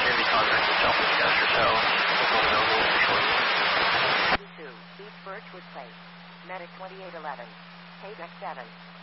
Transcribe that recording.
community contact itself with you guys or so. We'll go available for shortly. 2, East Birchwood Place, Medic 2811, Paydeck 7.